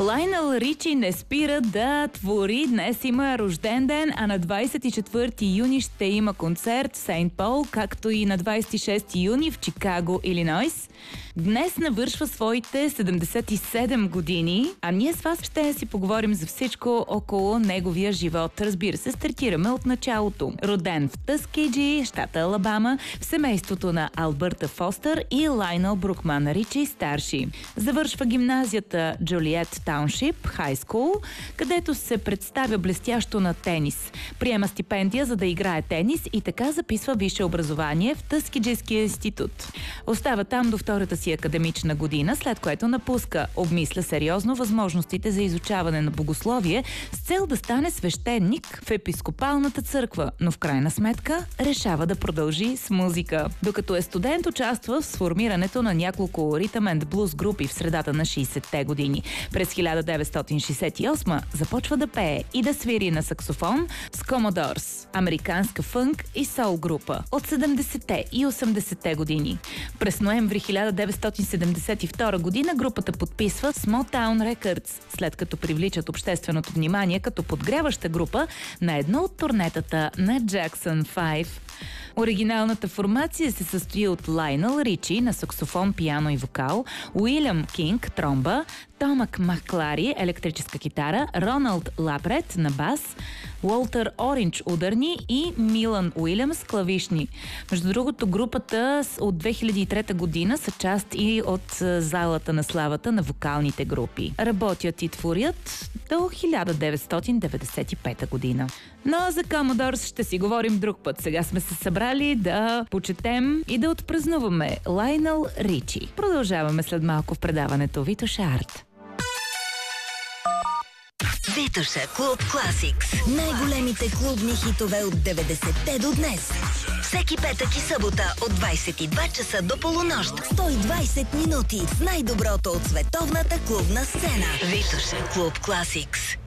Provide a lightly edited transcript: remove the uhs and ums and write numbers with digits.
Лайнел Ричи не спира да твори. Днес има рожден ден, а на 24 юни ще има концерт в Сейнт Пол, както и на 26 юни в Чикаго, Илинойс. Днес навършва своите 77 години, а ние с вас ще си поговорим за всичко около неговия живот. Разбира се, стартираме от началото. Роден в Тъскейджи, щата Алабама, в семейството на Албърта Фостър и Лайнел Брукман Ричи старши. Завършва гимназията Джулиет Тауншип Хай Скул, където се представя блестящо на тенис. Приема стипендия, за да играе тенис и така записва висше образование в Тъскейджийския институт. Остава там до втората си академична година, след което напуска. Обмисля сериозно възможностите за изучаване на богословие с цел да стане свещеник в епископалната църква, но в крайна сметка решава да продължи с музика. Докато е студент, участва в сформирането на няколко ритъм енд блуз групи в средата на 60-те години. През 1968 започва да пее и да свири на саксофон с Commodores, американска фънк и сол група от 70-те и 80-те години. През ноември 1972 година групата подписва Smalltown Records, след като привличат общественото внимание като подгряваща група на едно от турнетата на Jackson 5. Оригиналната формация се състои от Лайнел Ричи на саксофон, пиано и вокал, Уилям Кинг тромба, Томак Маклари електрическа китара, Роналд Лапрет на бас, Уолтер Оринч ударни и Милан Уилямс клавишни. Между другото, групата от 2003 година са част и от залата на славата на вокалните групи. Работят и творят до 1995 година. Но за Commodores ще си говорим друг път. Сега сме се събрали да почетем и да отпразнуваме Лайнел Ричи. Продължаваме след малко в предаването Витоша Арт. Витоша Клуб Класикс. Най-големите клубни хитове от 90-те до днес. Всеки петък и събота от 22 часа до полунощ. 120 минути с най-доброто от световната клубна сцена. Витоша Клуб Класикс.